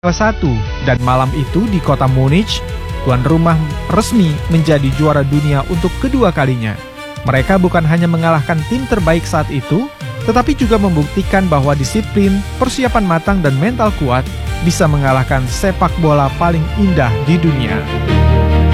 1 dan malam itu di kota Munich, tuan rumah resmi menjadi juara dunia untuk kedua kalinya. Mereka bukan hanya mengalahkan tim terbaik saat itu, tetapi juga membuktikan bahwa disiplin, persiapan matang dan mental kuat bisa mengalahkan sepak bola paling indah di dunia.